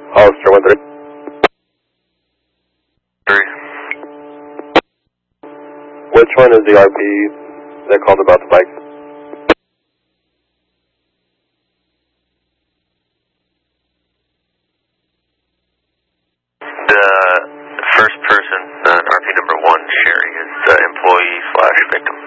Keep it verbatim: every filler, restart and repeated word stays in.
Hollister one three. Three. Which one is the R P that called about the bike? The first person, uh, R P number one, Sherry, is the employee slash victim.